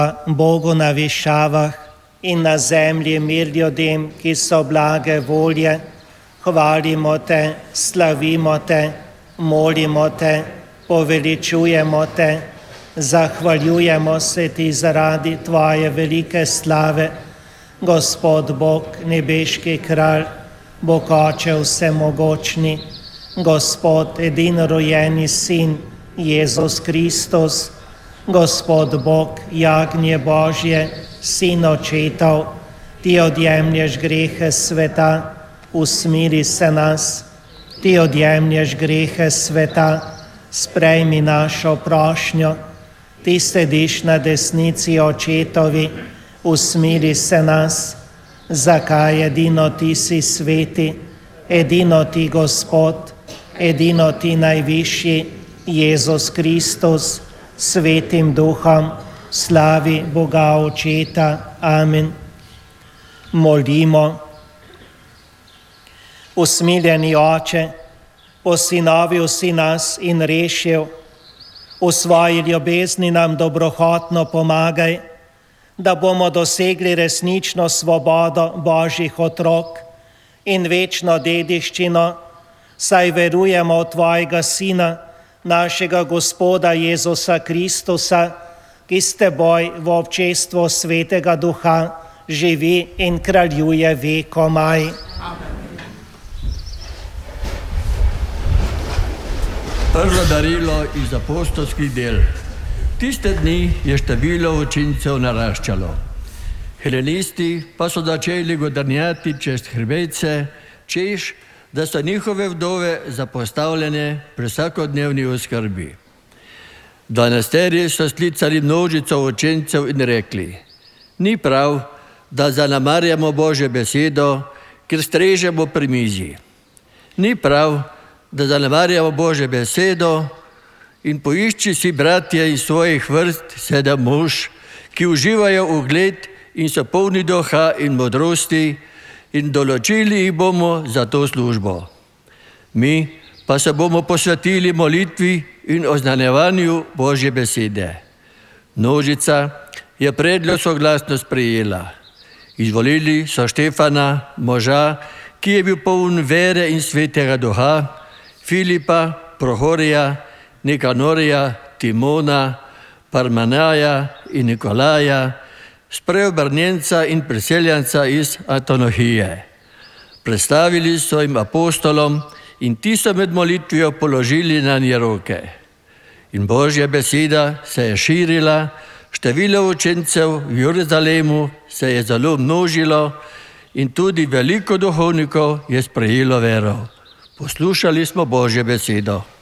Bogu na višavah in na zemlji mir ljudem, ki so blage volje. Hvalimo te, slavimo te, molimo te, poveličujemo te, zahvaljujemo se ti zaradi tvoje velike slave. Gospod Bog, nebeški kralj, Bog Oče vsemogočni, Gospod edinorojeni Sin, Jezus Kristus, Gospod Bog, jagnje Božje, Sin očetov, ti odjemlješ grehe sveta, usmiri se nas. Ti odjemlješ grehe sveta, sprejmi našo prošnjo. Ti sediš na desnici očetovi, usmiri se nas. Zakaj edino ti si sveti, edino ti Gospod, edino ti najvišji, Jezus Kristus, Svetim Duhom, slavi Boga Očeta. Amen. Molimo. Usmiljeni Oče, posinovil si nas in rešil, v svoji ljubezni nam dobrohotno pomagaj, da bomo dosegli resnično svobodo Božjih otrok in večno dediščino, saj verujemo v tvojega Sina, našega Gospoda Jezusa Kristusa, ki s teboj v občestvu Svetega Duha živi in kraljuje vekomaj. Prvo darilo iz apostolskih del. Tiste dni je število učencev naraščalo. Helenisti pa so začeli godrnjati čez hrbtenice, češ, da so njihove vdove zapostavljene pri vsakodnevni oskrbi. Dvanajsterici so sklicali množico učencev in rekli: ni prav, da zanemarjamo Božjo besedo, ker strežemo pri mizi. Ni prav, da zanemarjamo Božjo besedo in poišči si, bratje, iz svojih vrst 7 mož, ki uživajo ugled in so polni duha in modrosti, in določili jih bomo za to službo. Mi pa se bomo posvetili molitvi in oznanjevanju Božje besede. Množica je predlog soglasno sprejela. Izvolili so Štefana, moža, ki je bil poln vere in Svetega Duha, Filipa, Prohorija, Nikanorija, Timona, Parmenaja in Nikolaja, spreobrnjenca in priseljenca iz Antiohije. Predstavili so jim apostolom in ti so med molitvijo položili na nje roke. In Božja beseda se je širila, število učencev v Jeruzalemu se je zelo množilo in tudi veliko duhovnikov je sprejelo vero. Poslušali smo Božjo besedo.